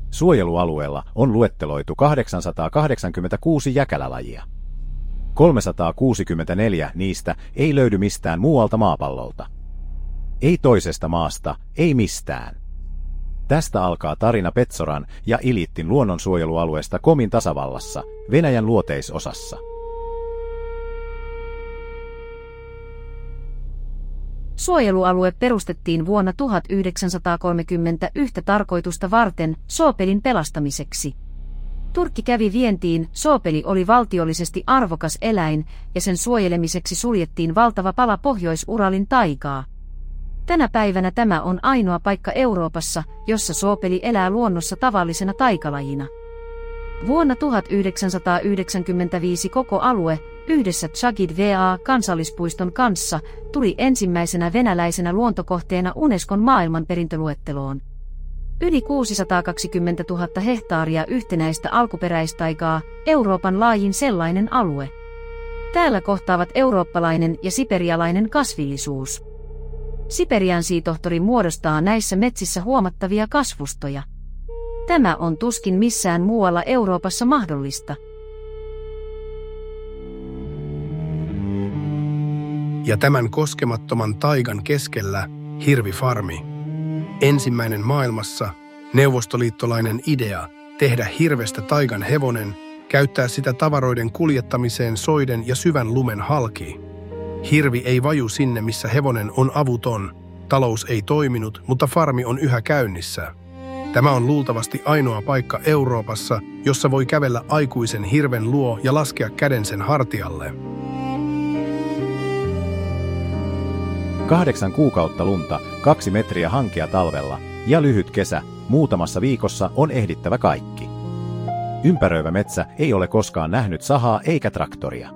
Suojelualueella on luetteloitu 886 jäkälälajia. 364 niistä ei löydy mistään muualta maapallolta. Ei toisesta maasta, ei mistään. Tästä alkaa tarina Petsoran ja Ilittin luonnonsuojelualueesta Komin tasavallassa, Venäjän luoteisosassa. Suojelualue perustettiin vuonna 1930 yhtä tarkoitusta varten, soopelin pelastamiseksi. Turkki kävi vientiin, soopeli oli valtiollisesti arvokas eläin ja sen suojelemiseksi suljettiin valtava pala Pohjois-Uralin taigaa. Tänä päivänä tämä on ainoa paikka Euroopassa, jossa soopeli elää luonnossa tavallisena taikalajina. Vuonna 1995 koko alue, yhdessä Tšagid-VA-kansallispuiston kanssa, tuli ensimmäisenä venäläisenä luontokohteena Unescon maailmanperintöluetteloon. Yli 620 000 hehtaaria yhtenäistä alkuperäistaigaa, Euroopan laajin sellainen alue. Täällä kohtaavat eurooppalainen ja siperialainen kasvillisuus. Siperiansiitohtori muodostaa näissä metsissä huomattavia kasvustoja. Tämä on tuskin missään muualla Euroopassa mahdollista. Ja tämän koskemattoman taigan keskellä hirvifarmi. Ensimmäinen maailmassa neuvostoliittolainen idea tehdä hirvestä taigan hevonen, käyttää sitä tavaroiden kuljettamiseen soiden ja syvän lumen halki. Hirvi ei vaju sinne, missä hevonen on avuton. Talous ei toiminut, mutta farmi on yhä käynnissä. Tämä on luultavasti ainoa paikka Euroopassa, jossa voi kävellä aikuisen hirven luo ja laskea käden sen hartialle. 8 kuukautta lunta, 2 metriä hankea talvella ja lyhyt kesä, muutamassa viikossa on ehdittävä kaikki. Ympäröivä metsä ei ole koskaan nähnyt sahaa eikä traktoria.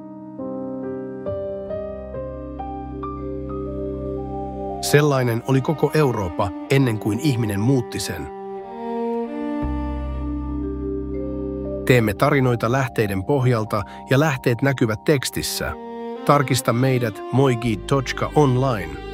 Sellainen oli koko Eurooppa ennen kuin ihminen muutti sen. Teemme tarinoita lähteiden pohjalta ja lähteet näkyvät tekstissä. Tarkista meidät moigi.online.